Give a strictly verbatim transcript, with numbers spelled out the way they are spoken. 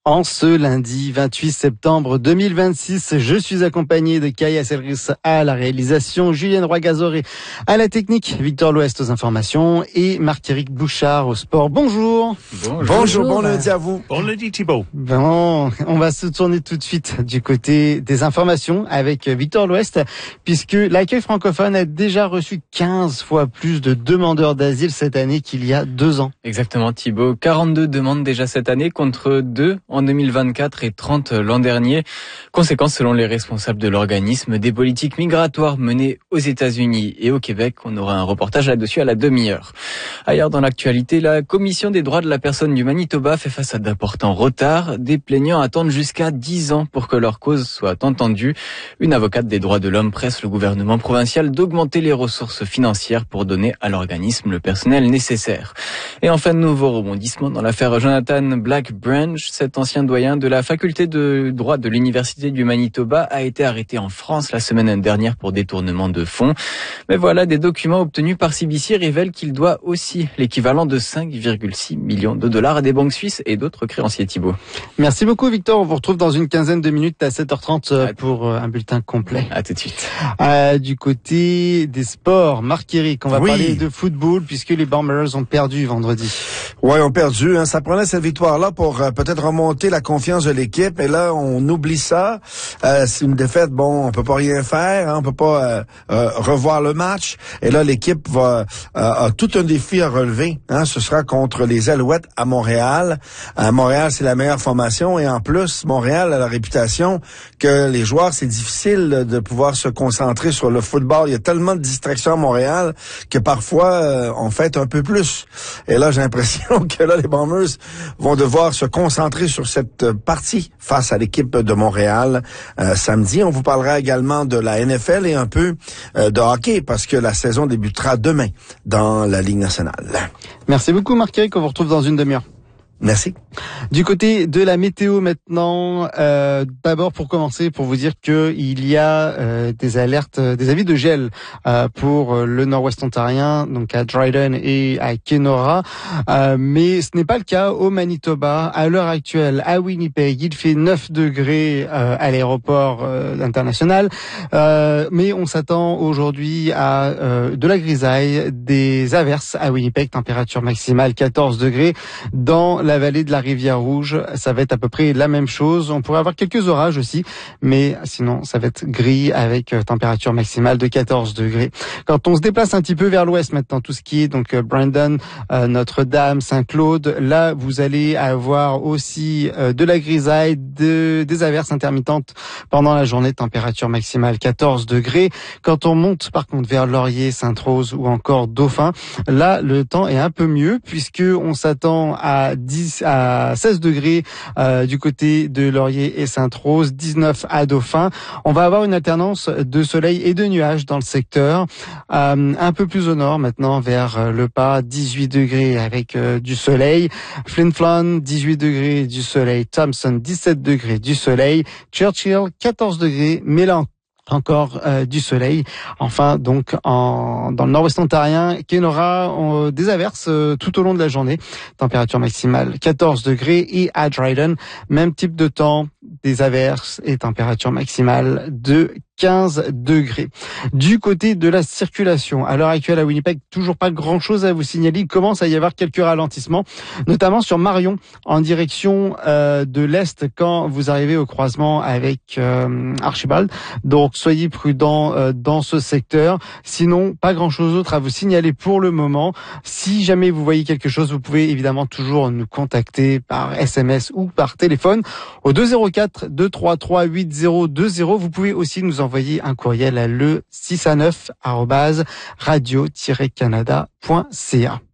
En ce lundi vingt-huit septembre deux mille vingt-six, je suis accompagné de Kaya Selris à la réalisation, Julienne Roy-Gazoré à la technique, Victor L'Ouest aux informations et Marc-Éric Bouchard au sport. Bonjour. Bonjour. Bonjour, bon lundi à vous. Bon lundi Thibault. Bon, on va se tourner tout de suite du côté des informations avec Victor L'Ouest, puisque l'accueil francophone a déjà reçu quinze fois plus de demandeurs d'asile cette année qu'il y a deux ans. Exactement Thibault, quarante-deux demandes déjà cette année contre deux en deux mille vingt-quatre et trente l'an dernier. Conséquence, selon les responsables de l'organisme, des politiques migratoires menées aux États-Unis et au Québec. On aura un reportage là-dessus à la demi-heure. Ailleurs dans l'actualité, la Commission des droits de la personne du Manitoba fait face à d'importants retards. Des plaignants attendent jusqu'à dix ans pour que leur cause soit entendue. Une avocate des droits de l'homme presse le gouvernement provincial d'augmenter les ressources financières pour donner à l'organisme le personnel nécessaire. Et enfin, de nouveaux rebondissements dans l'affaire Jonathan Blackbranch. Cet ancien doyen de la faculté de droit de l'Université du Manitoba a été arrêté en France la semaine dernière pour détournement de fonds. Mais voilà, des documents obtenus par C B C révèlent qu'il doit aussi l'équivalent de cinq virgule six millions de dollars à des banques suisses et d'autres créanciers. Thibault. Merci beaucoup Victor, on vous retrouve dans une quinzaine de minutes à sept heures trente pour un bulletin complet. À tout de suite. Euh, du côté des sports, Marc-Éric, on va oui. parler de football puisque les Bombers ont perdu vendredi. Ouais, ont perdu. Hein. Ça prenait cette victoire-là pour euh, peut-être remonter la confiance de l'équipe. Et là, on oublie ça. Euh, c'est une défaite. Bon, on peut pas rien faire. Hein. On peut pas euh, euh, revoir le match. Et là, l'équipe va euh, a tout un défi à relever. Hein. Ce sera contre les Alouettes à Montréal. À Montréal, c'est la meilleure formation. Et en plus, Montréal a la réputation que les joueurs, c'est difficile de pouvoir se concentrer sur le football. Il y a tellement de distractions à Montréal que parfois, euh, on fait un peu plus. Et là, j'ai l'impression que là, les Bombers vont devoir se concentrer sur cette partie face à l'équipe de Montréal euh, samedi. On vous parlera également de la N F L et un peu euh, de hockey parce que la saison débutera demain dans la Ligue nationale. Merci beaucoup Marc-Éric, on vous retrouve dans une demi-heure. Merci. Du côté de la météo maintenant, euh, d'abord pour commencer, pour vous dire que il y a euh, des alertes, des avis de gel euh, pour le nord-ouest ontarien, donc à Dryden et à Kenora, euh, mais ce n'est pas le cas au Manitoba. À l'heure actuelle, à Winnipeg, il fait neuf degrés euh, à l'aéroport euh, international, euh, mais on s'attend aujourd'hui à euh, de la grisaille, des averses à Winnipeg, température maximale quatorze degrés. Dans la vallée de la Rivière-Rouge, ça va être à peu près la même chose. On pourrait avoir quelques orages aussi, mais sinon, ça va être gris avec température maximale de quatorze degrés. Quand on se déplace un petit peu vers l'ouest maintenant, tout ce qui est donc Brandon, euh, Notre-Dame, Saint-Claude, là, vous allez avoir aussi euh, de la grisaille, de, des averses intermittentes pendant la journée, température maximale quatorze degrés. Quand on monte par contre vers Laurier, Sainte-Rose ou encore Dauphin, là, le temps est un peu mieux puisque on s'attend à dix à seize degrés euh, du côté de Laurier et Sainte-Rose, dix-neuf à Dauphin. On va avoir une alternance de soleil et de nuages dans le secteur. Euh, un peu plus au nord maintenant, vers le Pas, dix-huit degrés avec euh, du soleil. Flin Flon, dix-huit degrés du soleil. Thompson, dix-sept degrés du soleil. Churchill, quatorze degrés, mais là encore euh, du soleil. Enfin, donc en dans le nord-ouest ontarien, Kenora, on, des averses euh, tout au long de la journée. Température maximale quatorze degrés et à Dryden, même type de temps, des averses et température maximale de quinze degrés. Du côté de la circulation, à l'heure actuelle à Winnipeg, toujours pas grand-chose à vous signaler. Il commence à y avoir quelques ralentissements, notamment sur Marion, en direction euh, de l'est, quand vous arrivez au croisement avec euh, Archibald. Donc, soyez prudents euh, dans ce secteur. Sinon, pas grand-chose d'autre à vous signaler pour le moment. Si jamais vous voyez quelque chose, vous pouvez évidemment toujours nous contacter par S M S ou par téléphone au deux zéro quatre, deux trois trois, huit zéro deux zéro. Vous pouvez aussi nous envoyer un courriel à le six à neuf arobase radio tiret canada point c a.